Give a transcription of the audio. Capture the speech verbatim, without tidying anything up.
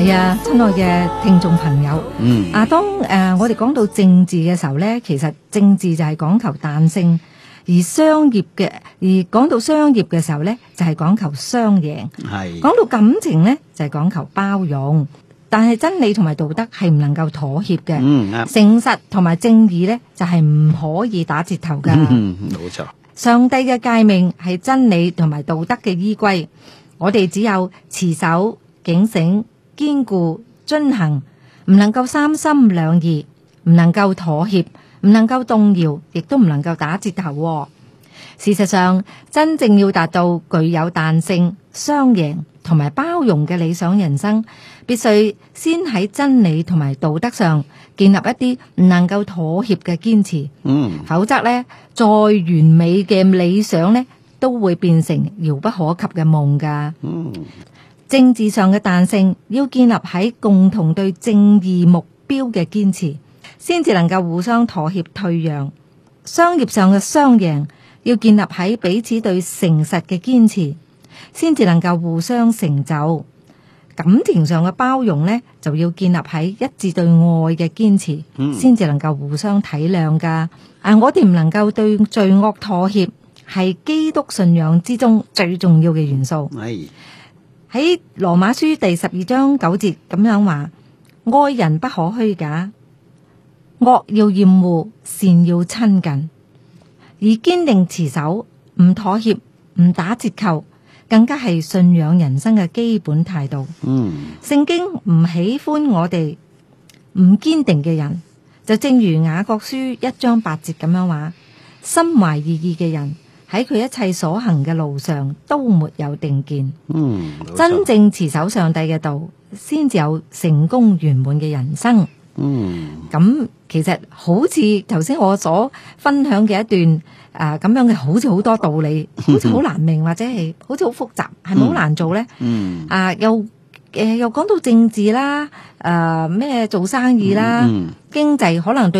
係啊，親愛嘅聽眾朋友， 嗯， 啊，當誒、呃、我哋講到政治嘅時候咧，其實政治就係講求彈性，而商業嘅而講到商業嘅時候咧，就係講求雙贏。 係講到感情咧，就係講求包容。但係真理同埋道德係唔能夠妥協嘅。 嗯啱， 誠實同埋正義咧就係唔可以打折頭噶。 嗯冇錯， 上帝嘅誡命係真理同埋道德嘅依歸，我哋只有持守、警醒、堅固、遵行，唔能夠三心兩意，唔能夠妥協，唔能夠動搖，亦都唔能夠打折頭。事實上，真正要達到具有彈性、雙贏同埋包容嘅理想人生，必須先喺真理同埋道德上建立一啲唔能夠妥協嘅堅持。 嗯， 否則呢，再完美嘅理想呢，都會變成遙不可及嘅夢㗎。 嗯， 政治上嘅彈性要建立喺共同對正義目標嘅堅持，先至能夠互相妥協退讓。商業上嘅雙贏要建立喺彼此對誠實嘅堅持，先至能夠互相成就。感情上嘅包容呢，就要建立喺一致對愛嘅堅持，先至能夠互相體諒噶。啊，我哋唔能夠對罪惡妥協，係基督信仰之中最重要嘅元素。 係喺羅馬書第十二章九節咁樣話：愛人不可虛假，惡要厭惡，善要親近。而堅定持守，唔妥協，唔打折扣，更加係信仰人生嘅基本態度。 嗯， 聖經唔喜歡我哋唔堅定嘅人，就正如雅各書一章八節咁樣話：心懷異意嘅人喺佢一切所行嘅路上都沒有定見。 嗯， 真正持守上帝嘅道，先至有成功圓滿嘅人生。 嗯， 咁其實好似頭先我所分享嘅一段誒咁樣嘅，好似好多道理，好似好難明或者係好似好複雜，係咪好難做呢？ 嗯， 啊，又誒又講到政治啦，誒咩做生意啦，經濟可能對